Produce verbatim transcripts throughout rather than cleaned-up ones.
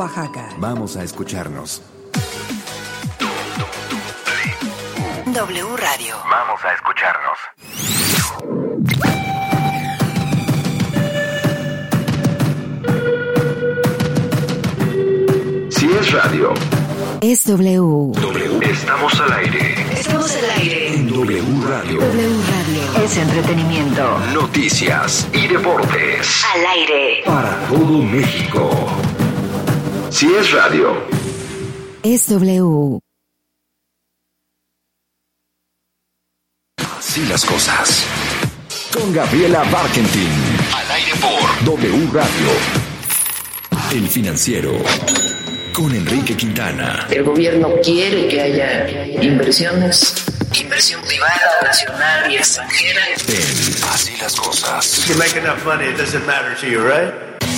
Oaxaca. Vamos a escucharnos. W Radio. Vamos a escucharnos. Si es radio, es W. W. Estamos al aire. Estamos al aire. En W Radio. W Radio. Es entretenimiento. Noticias y deportes. Al aire. Para todo México. Si es radio, es W. así las cosas. Con Gabriela Barkentin. Al aire por W Radio. El Financiero. Con Enrique Quintana. El gobierno quiere que haya inversiones, inversión privada, nacional y extranjera. En Así las cosas. You make enough money, it doesn't matter to you, right?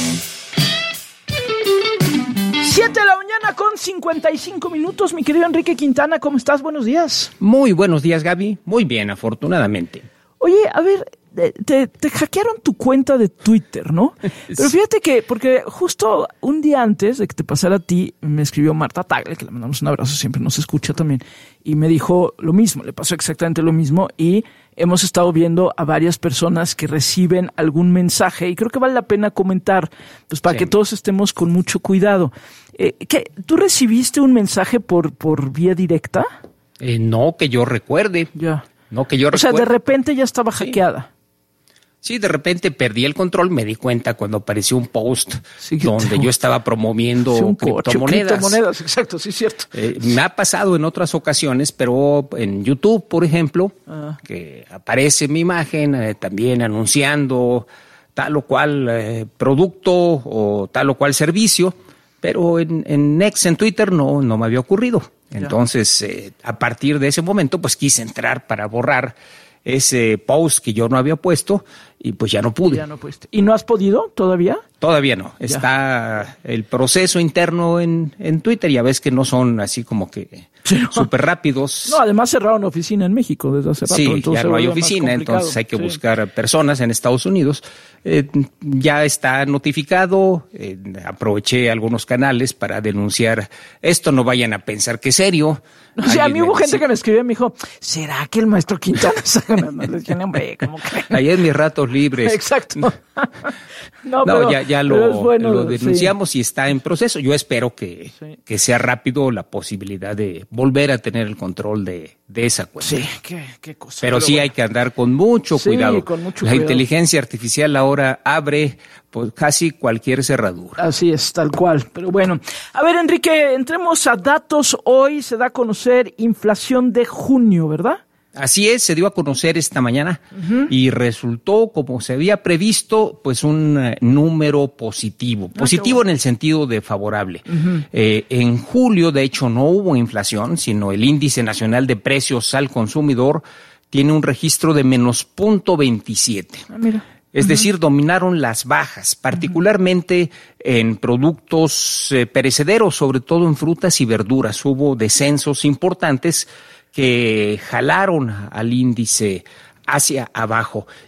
siete de la mañana con cincuenta y cinco minutos, mi querido Enrique Quintana, ¿cómo estás? Buenos días. Muy buenos días, Gaby. Muy bien, afortunadamente. Oye, a ver, te, te hackearon tu cuenta de Twitter, ¿no? Pero fíjate que, porque justo un día antes de que te pasara a ti, me escribió Marta Tagle, que le mandamos un abrazo, siempre nos escucha también, y me dijo lo mismo, le pasó exactamente lo mismo, y hemos estado viendo a varias personas que reciben algún mensaje, y creo que vale la pena comentar, pues para sí. que todos estemos con mucho cuidado. Eh, ¿qué, ¿Tú recibiste un mensaje por, por vía directa? Eh, no, que yo recuerde. Ya. No, que yo o recuerde. sea, de repente ya estaba hackeada. Sí, de repente perdí el control, me di cuenta cuando apareció un post sí, donde tengo... yo estaba promoviendo sí, un criptomonedas. criptomonedas, exacto, sí, cierto. Eh, me ha pasado en otras ocasiones, pero en YouTube, por ejemplo, ah. que aparece mi imagen eh, también anunciando tal o cual eh, producto o tal o cual servicio, pero en, en X, en Twitter, no, no me había ocurrido. Entonces, eh, a partir de ese momento, pues quise entrar para borrar ese post que yo no había puesto y pues ya no pude. Ya no pudiste. ¿Y no has podido todavía? Todavía no. Ya. Está el proceso interno en, en Twitter. Ya ves que no son así como que sí, no. súper rápidos. No, además cerraron oficina en México desde hace rato. Sí, entonces ya no hay oficina, entonces hay que sí. buscar personas en Estados Unidos. Eh, ya está notificado. Eh, aproveché algunos canales para denunciar esto. No vayan a pensar que es serio. O sea, a mí hubo gente que me escribió y me dijo, ¿será que el maestro Quintana está ganando? Les dije, hombre, ¿cómo creen? Ahí en mis ratos libres. Exacto. No, no, pero, ya, ya lo, bueno, lo denunciamos sí. y está en proceso. Yo espero que, sí. que sea rápido la posibilidad de volver a tener el control de, de esa cuenta. Sí, qué, qué cosa. Pero, pero sí bueno. hay que andar con mucho sí, cuidado. Con mucho la cuidado. inteligencia artificial ahora abre pues, casi cualquier cerradura. Así es, tal cual. Pero bueno, a ver, Enrique, entremos a datos. Hoy se da a conocer inflación de junio, ¿verdad? Así es, se dio a conocer esta mañana uh-huh. y resultó, como se había previsto, pues un uh, número positivo. Ah, positivo bueno. en el sentido de favorable. Uh-huh. Eh, en julio, de hecho, no hubo inflación, sino el índice nacional de precios al consumidor tiene un registro de menos punto veintisiete. Ah, mira. Es uh-huh. decir, dominaron las bajas, particularmente uh-huh. en productos eh, perecederos, sobre todo en frutas y verduras. Hubo descensos importantes que jalaron al índice hacia abajo.